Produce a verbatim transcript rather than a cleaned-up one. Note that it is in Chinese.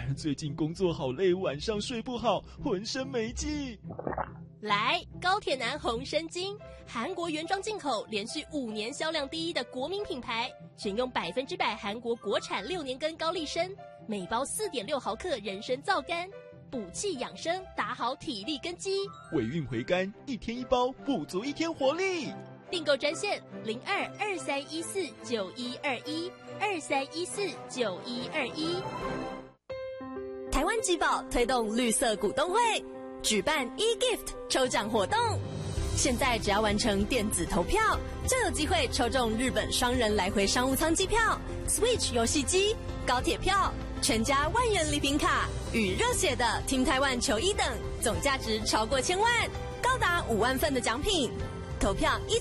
最近工作好累，晚上睡不好，浑身没劲。 来，高铁男红参精，韩国原装进口，连续五年销量第一的国民品牌，选用百分之百韩国国产六年根高丽参，每包四点六毫克人参皂苷，补气养生，打好体力根基。 尾韵回甘，一天一包，补足一天活力。 订购专线零二二三一四九一二一二三一四九一二一。台湾集宝推动绿色股东会，举办 e-gift 抽奖活动。现在只要完成电子投票，就有机会抽中日本双人来回商务舱机票、Switch 游戏机、高铁票、全家万元礼品卡与热血的 Team Taiwan 球衣等，总价值超过千万，高达五万份的奖品。投票一